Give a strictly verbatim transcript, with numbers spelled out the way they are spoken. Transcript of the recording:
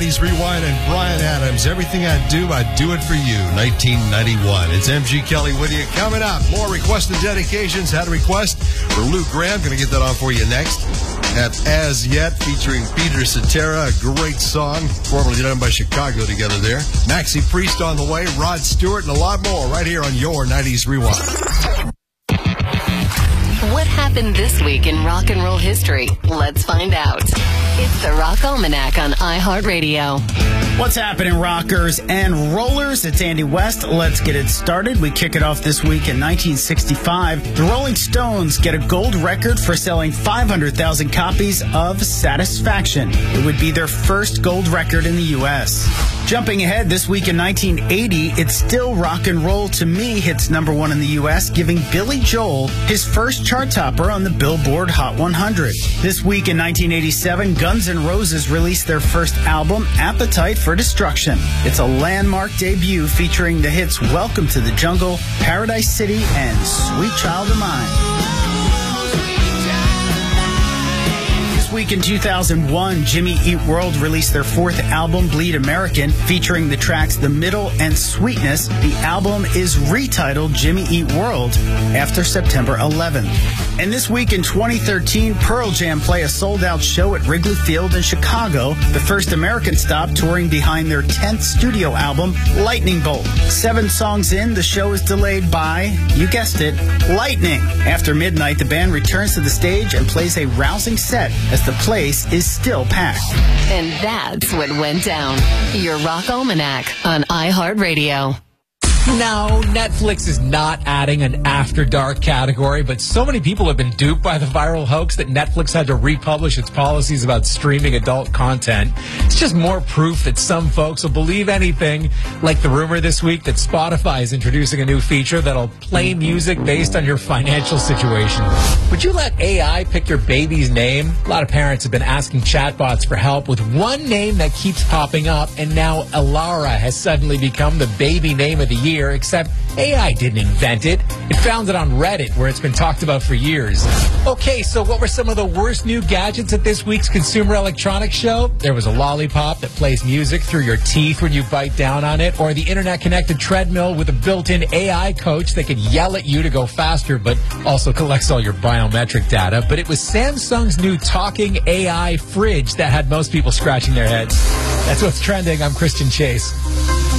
nineties Rewind and Bryan Adams. Everything I do, I do it for you. nineteen ninety-one. It's M G Kelly with you. Coming up, more requested dedications. Had a request for Luke Graham. Going to get that on for you next. At As Yet, featuring Peter Cetera. A great song, formerly done by Chicago together there. Maxi Priest on the way. Rod Stewart and a lot more right here on your nineties Rewind. What happened this week in rock and roll history? Let's find out. It's the Rock Almanac on iHeartRadio. What's happening, rockers and rollers? It's Andy West. Let's get it started. We kick it off this week in nineteen sixty-five. The Rolling Stones get a gold record for selling five hundred thousand copies of Satisfaction. It would be their first gold record in the U S Jumping ahead, this week in nineteen eighty, It's Still Rock and Roll to Me hits number one in the U S, giving Billy Joel his first chart topper on the Billboard Hot one hundred. This week in nineteen eighty-seven, Guns N' Roses released their first album, Appetite for Destruction. It's a landmark debut featuring the hits Welcome to the Jungle, Paradise City, and Sweet Child of Mine. Week in two thousand one, Jimmy Eat World released their fourth album, Bleed American, featuring the tracks The Middle and Sweetness. The album is retitled Jimmy Eat World after September eleventh. And this week in twenty thirteen, Pearl Jam play a sold-out show at Wrigley Field in Chicago, the first American stop touring behind their tenth studio album, Lightning Bolt. Seven songs in, the show is delayed by, you guessed it, lightning. After midnight, the band returns to the stage and plays a rousing set as the place is still packed. And that's what went down. Your Rock Almanac on iHeartRadio. No, Netflix is not adding an After Dark category, but so many people have been duped by the viral hoax that Netflix had to republish its policies about streaming adult content. It's just more proof that some folks will believe anything, like the rumor this week that Spotify is introducing a new feature that'll play music based on your financial situation. Would you let A I pick your baby's name? A lot of parents have been asking chatbots for help with one name that keeps popping up, and now Alara has suddenly become the baby name of the year. Except A I didn't invent it. It found it on Reddit, where it's been talked about for years. Okay, so what were some of the worst new gadgets at this week's Consumer Electronics Show? There was a lollipop that plays music through your teeth when you bite down on it, or the internet-connected treadmill with a built-in A I coach that could yell at you to go faster, but also collects all your biometric data. But it was Samsung's new talking A I fridge that had most people scratching their heads. That's what's trending. I'm Christian Chase.